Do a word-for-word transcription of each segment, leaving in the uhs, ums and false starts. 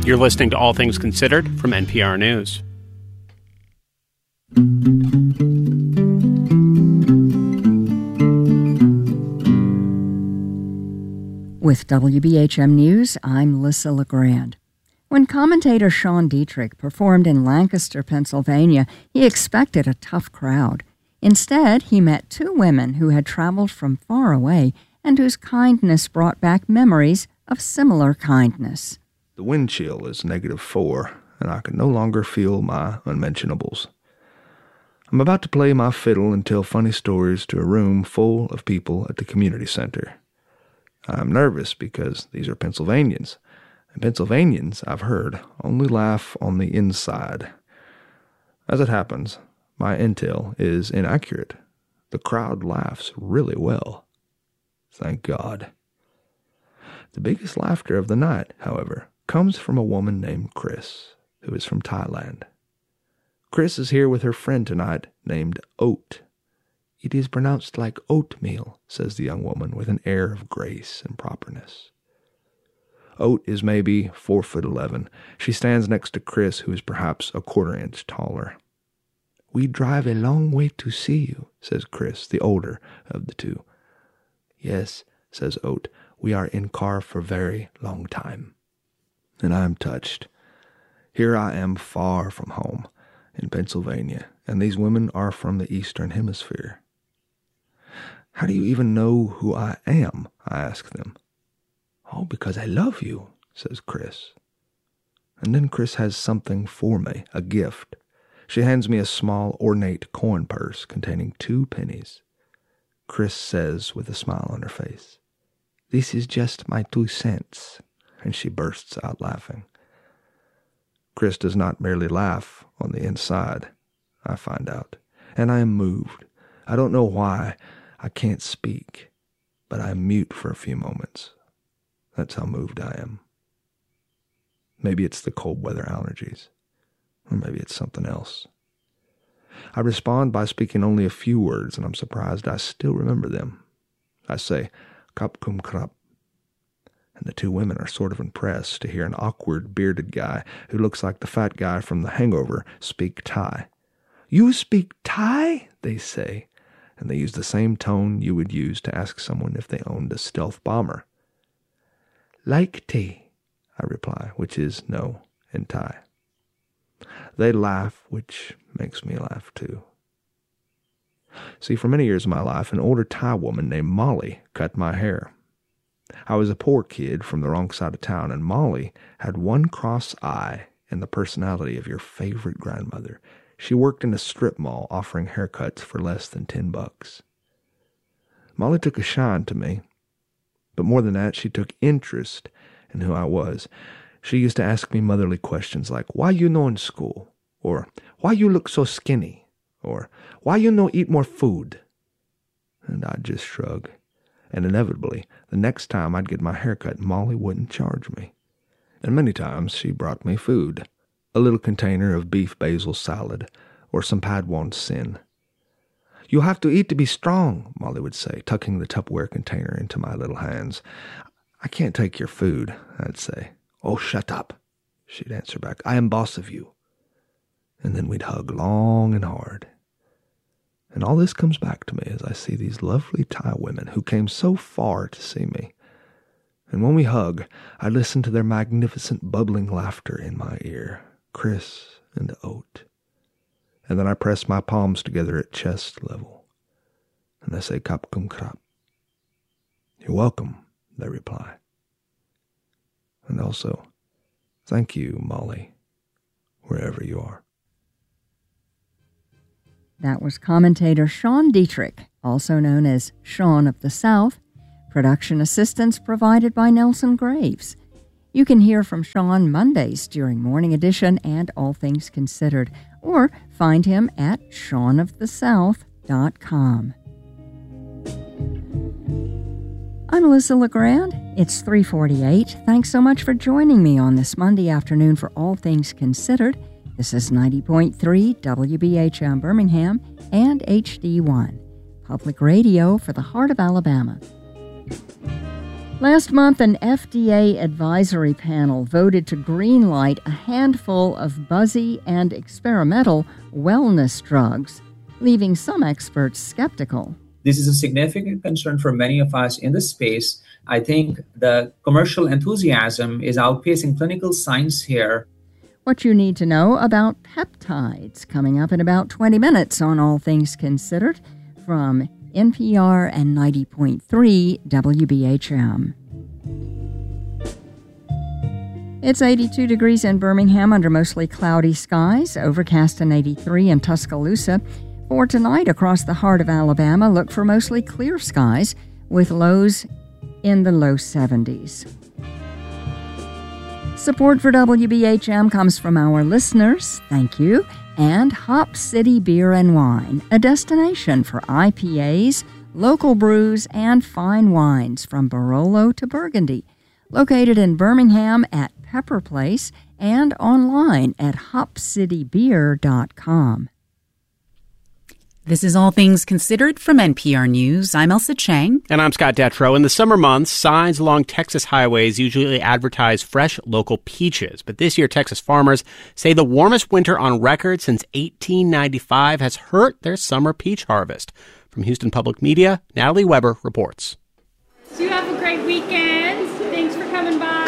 You're listening to All Things Considered from N P R News. With W B H M News, I'm Lissa LeGrand. When commentator Sean Dietrich performed in Lancaster, Pennsylvania, he expected a tough crowd. Instead, he met two women who had traveled from far away and whose kindness brought back memories of similar kindness. The wind chill is negative four, and I can no longer feel my unmentionables. I'm about to play my fiddle and tell funny stories to a room full of people at the community center. I'm nervous because these are Pennsylvanians, and Pennsylvanians, I've heard, only laugh on the inside. As it happens, my intel is inaccurate. The crowd laughs really well. Thank God. The biggest laughter of the night, however, comes from a woman named Chris, who is from Thailand. Chris is here with her friend tonight named Oat. It is pronounced like oatmeal, says the young woman with an air of grace and properness. Oat is maybe four foot eleven. She stands next to Chris, who is perhaps a quarter inch taller. We drive a long way to see you, says Chris, the older of the two. Yes, says Oat, we are in car for very long time. And I am touched. Here I am far from home, in Pennsylvania, and these women are from the Eastern Hemisphere. How do you even know who I am? I ask them. Oh, because I love you, says Chris. And then Chris has something for me, a gift. She hands me a small, ornate coin purse containing two pennies. Chris says with a smile on her face, This is just my two cents. And she bursts out laughing. Chris does not merely laugh on the inside, I find out, and I am moved. I don't know why. I can't speak, but I am mute for a few moments. That's how moved I am. Maybe it's the cold weather allergies, or maybe it's something else. I respond by speaking only a few words, and I'm surprised I still remember them. I say, Kap kum krap. And the two women are sort of impressed to hear an awkward, bearded guy who looks like the fat guy from The Hangover speak Thai. You speak Thai? They say, and they use the same tone you would use to ask someone if they owned a stealth bomber. Like tea, I reply, which is no in Thai. They laugh, which makes me laugh too. See, for many years of my life, an older Thai woman named Molly cut my hair. I was a poor kid from the wrong side of town, and Molly had one cross eye and the personality of your favorite grandmother. She worked in a strip mall offering haircuts for less than ten bucks. Molly took a shine to me, but more than that, she took interest in who I was. She used to ask me motherly questions like, why you no in school? Or, why you look so skinny? Or, why you no eat more food? And I'd just shrug. And inevitably, the next time I'd get my hair cut, Molly wouldn't charge me. And many times she brought me food, a little container of beef basil salad, or some Padawan sin. You have to eat to be strong, Molly would say, tucking the Tupperware container into my little hands. I can't take your food, I'd say. Oh, shut up, she'd answer back. I am boss of you. And then we'd hug long and hard. And all this comes back to me as I see these lovely Thai women who came so far to see me. And when we hug, I listen to their magnificent bubbling laughter in my ear, Chris and Oat. And then I press my palms together at chest level. And I say, Kap kum krap. You're welcome, they reply. And also, thank you, Molly, wherever you are. That was commentator Sean Dietrich, also known as Sean of the South. Production assistance provided by Nelson Graves. You can hear from Sean Mondays during Morning Edition and All Things Considered, or find him at sean of the south dot com. I'm Lissa LeGrand. It's three forty-eight. Thanks so much for joining me on this Monday afternoon for All Things Considered. This is ninety point three W B H M Birmingham and H D one, public radio for the heart of Alabama. Last month, an F D A advisory panel voted to greenlight a handful of buzzy and experimental wellness drugs, leaving some experts skeptical. This is a significant concern for many of us in the space. I think the commercial enthusiasm is outpacing clinical science here. What you need to know about peptides, coming up in about twenty minutes on All Things Considered from N P R and ninety point three W B H M. It's eighty-two degrees in Birmingham under mostly cloudy skies, overcast and eighty-three in Tuscaloosa. For tonight across the heart of Alabama, look for mostly clear skies with lows in the low seventies. Support for W B H M comes from our listeners, thank you, and Hop City Beer and Wine, a destination for I P As, local brews, and fine wines from Barolo to Burgundy. Located in Birmingham at Pepper Place and online at hop city beer dot com. This is All Things Considered from N P R News. I'm Elsa Chang. And I'm Scott Detrow. In the summer months, signs along Texas highways usually advertise fresh local peaches. But this year, Texas farmers say the warmest winter on record since eighteen ninety-five has hurt their summer peach harvest. From Houston Public Media, Natalie Weber reports. So you have a great weekend. Thanks for coming by.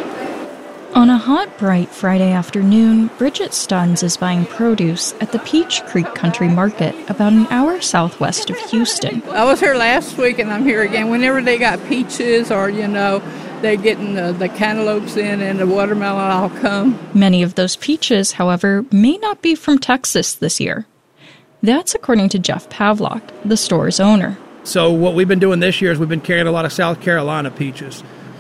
On a hot, bright Friday afternoon, Bridget Stuns is buying produce at the Peach Creek Country Market, about an hour southwest of Houston. I was here last week and I'm here again. Whenever they got peaches or, you know, they're getting the, the cantaloupes in and the watermelon, I'll come. Many of those peaches, however, may not be from Texas this year. That's according to Jeff Pavlock, the store's owner. So what we've been doing this year is we've been carrying a lot of South Carolina peaches.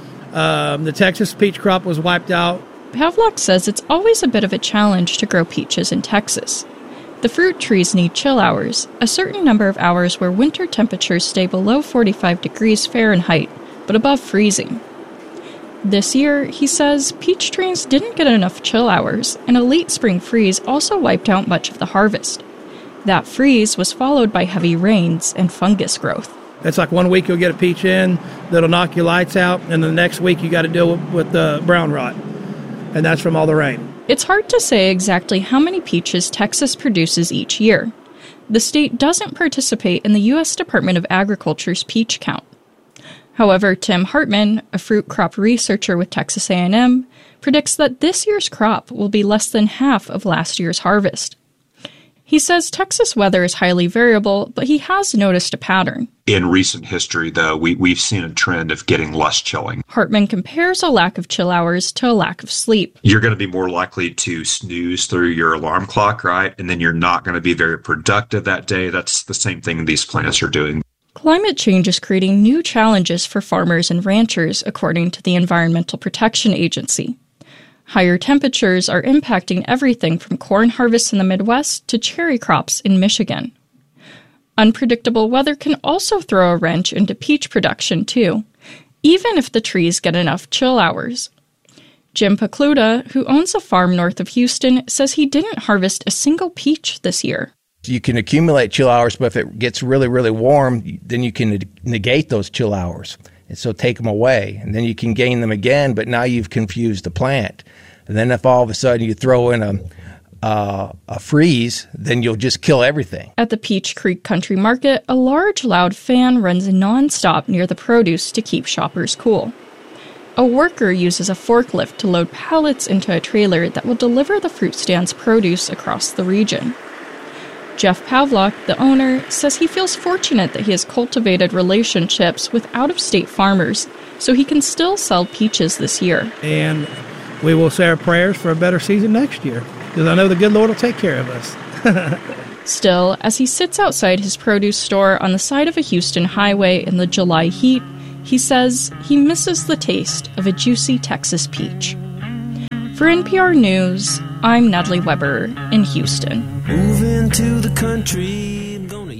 Um, the Texas peach crop was wiped out. Pavlock says it's always a bit of a challenge to grow peaches in Texas. The fruit trees need chill hours, a certain number of hours where winter temperatures stay below forty-five degrees Fahrenheit, but above freezing. This year, he says, peach trees didn't get enough chill hours, and a late spring freeze also wiped out much of the harvest. That freeze was followed by heavy rains and fungus growth. It's like one week you'll get a peach in that'll knock your lights out, and the next week you got to deal with, with the brown rot, and that's from all the rain. It's hard to say exactly how many peaches Texas produces each year. The state doesn't participate in the U S Department of Agriculture's peach count. However, Tim Hartman, a fruit crop researcher with Texas A and M, predicts that this year's crop will be less than half of last year's harvest. He says Texas weather is highly variable, but he has noticed a pattern. In recent history, though, we, we've seen a trend of getting less chilling. Hartman compares a lack of chill hours to a lack of sleep. You're going to be more likely to snooze through your alarm clock, right? And then you're not going to be very productive that day. That's the same thing these plants are doing. Climate change is creating new challenges for farmers and ranchers, according to the Environmental Protection Agency. Higher temperatures are impacting everything from corn harvests in the Midwest to cherry crops in Michigan. Unpredictable weather can also throw a wrench into peach production, too, even if the trees get enough chill hours. Jim Pacluda, who owns a farm north of Houston, says he didn't harvest a single peach this year. You can accumulate chill hours, but if it gets really, really warm, then you can negate those chill hours. And so take them away, and then you can gain them again, but now you've confused the plant. And then if all of a sudden you throw in a, uh, a freeze, then you'll just kill everything. At the Peach Creek Country Market, a large, loud fan runs nonstop near the produce to keep shoppers cool. A worker uses a forklift to load pallets into a trailer that will deliver the fruit stand's produce across the region. Jeff Pavlock, the owner, says he feels fortunate that he has cultivated relationships with out-of-state farmers, so he can still sell peaches this year. And we will say our prayers for a better season next year, because I know the good Lord will take care of us. Still, as he sits outside his produce store on the side of a Houston highway in the July heat, he says he misses the taste of a juicy Texas peach. For N P R News, I'm Natalie Weber in Houston. Moving to the country, I'm gonna eat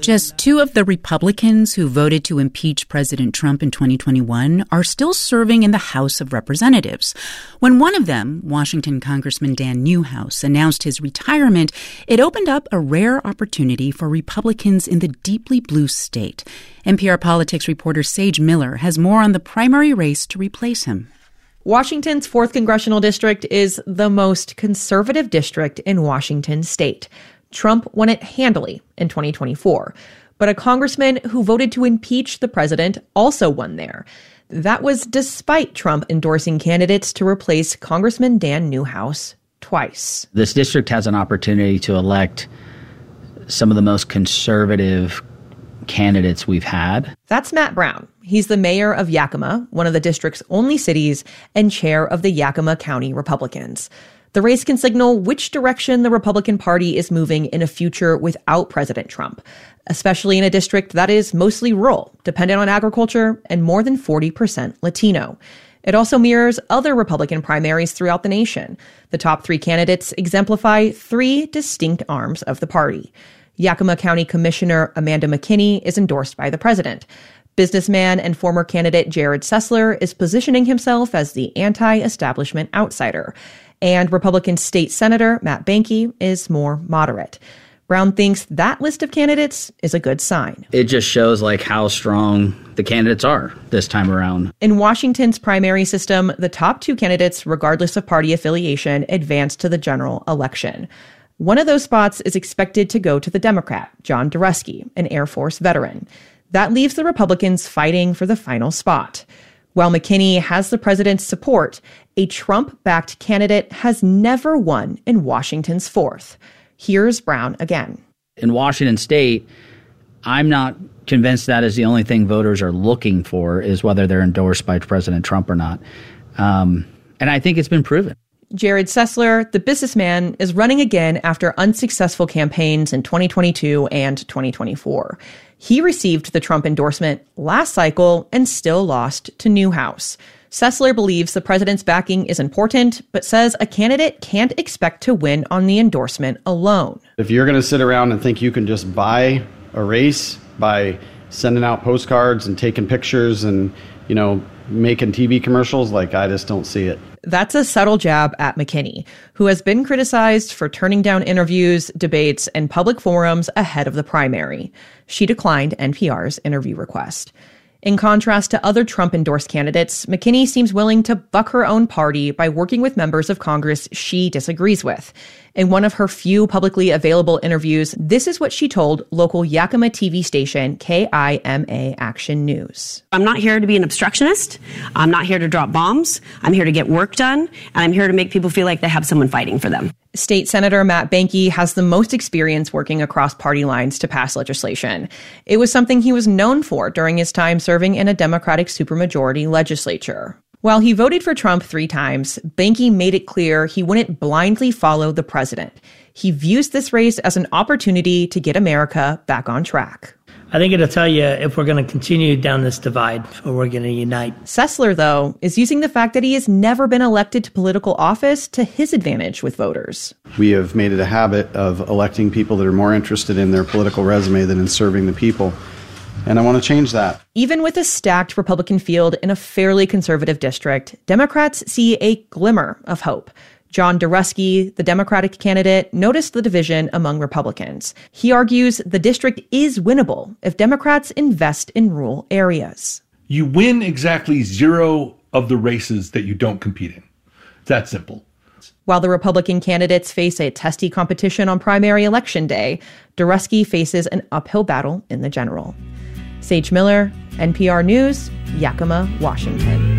Just two of the Republicans who voted to impeach President Trump in twenty twenty-one are still serving in the House of Representatives. When one of them, Washington Congressman Dan Newhouse, announced his retirement, it opened up a rare opportunity for Republicans in the deeply blue state. N P R politics reporter Sage Miller has more on the primary race to replace him. Washington's fourth Congressional District is the most conservative district in Washington state. Trump won it handily in twenty twenty-four, but a congressman who voted to impeach the president also won there. That was despite Trump endorsing candidates to replace Congressman Dan Newhouse twice. This district has an opportunity to elect some of the most conservative candidates we've had. That's Matt Brown. He's the mayor of Yakima, one of the district's only cities, and chair of the Yakima County Republicans. The race can signal which direction the Republican Party is moving in a future without President Trump, especially in a district that is mostly rural, dependent on agriculture, and more than forty percent Latino. It also mirrors other Republican primaries throughout the nation. The top three candidates exemplify three distinct arms of the party. Yakima County Commissioner Amanda McKinney is endorsed by the president. Businessman and former candidate Jared Sessler is positioning himself as the anti-establishment outsider. And Republican State Senator Matt Behnke is more moderate. Brown thinks that list of candidates is a good sign. It just shows like how strong the candidates are this time around. In Washington's primary system, the top two candidates, regardless of party affiliation, advance to the general election. One of those spots is expected to go to the Democrat, John Dureski, an Air Force veteran. That leaves the Republicans fighting for the final spot. While McKinney has the president's support, a Trump-backed candidate has never won in Washington's fourth. Here's Brown again. In Washington state, I'm not convinced that is the only thing voters are looking for, is whether they're endorsed by President Trump or not. Um, and I think it's been proven. Jared Sessler, the businessman, is running again after unsuccessful campaigns in twenty twenty-two and twenty twenty-four. He received the Trump endorsement last cycle and still lost to Newhouse. Sessler believes the president's backing is important, but says a candidate can't expect to win on the endorsement alone. If you're going to sit around and think you can just buy a race by sending out postcards and taking pictures and, you know, making T V commercials, like, I just don't see it. That's a subtle jab at McKinney, who has been criticized for turning down interviews, debates, and public forums ahead of the primary. She declined N P R's interview request. In contrast to other Trump-endorsed candidates, McKinney seems willing to buck her own party by working with members of Congress she disagrees with. In one of her few publicly available interviews, this is what she told local Yakima T V station K I M A Action News. I'm not here to be an obstructionist. I'm not here to drop bombs. I'm here to get work done, and I'm here to make people feel like they have someone fighting for them. State Senator Matt Behnke has the most experience working across party lines to pass legislation. It was something he was known for during his time serving in a Democratic supermajority legislature. While he voted for Trump three times, Behnke made it clear he wouldn't blindly follow the president. He views this race as an opportunity to get America back on track. I think it'll tell you if we're going to continue down this divide or we're going to unite. Sessler, though, is using the fact that he has never been elected to political office to his advantage with voters. We have made it a habit of electing people that are more interested in their political resume than in serving the people. And I want to change that. Even with a stacked Republican field in a fairly conservative district, Democrats see a glimmer of hope. John Dureski, the Democratic candidate, noticed the division among Republicans. He argues the district is winnable if Democrats invest in rural areas. You win exactly zero of the races that you don't compete in. It's that simple. While the Republican candidates face a testy competition on primary election day, Dureski faces an uphill battle in the general. Sage Miller, N P R News, Yakima, Washington.